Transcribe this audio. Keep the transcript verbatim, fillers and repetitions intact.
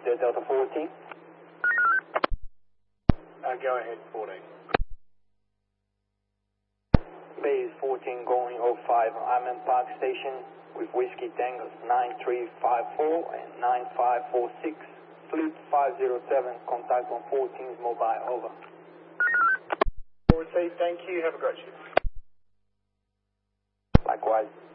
there, Delta fourteen. Uh, go ahead, fourteen. Base fourteen going oh five, I'm in Park Station with Whiskey Tango nine three five four and nine five four six. Fleet five zero seven, contact on fourteen's mobile, over. Received, thank you, have a great shift. Likewise.